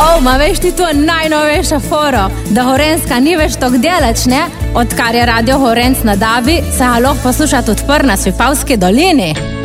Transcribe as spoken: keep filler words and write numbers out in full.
O, ma veš ti to najnovejša foro, da Gorenjska ni več tok delač, ne? Odkar je Radio Gorenc na Dabi, se ga lahko posluša tudi pr na Svipavski dolini.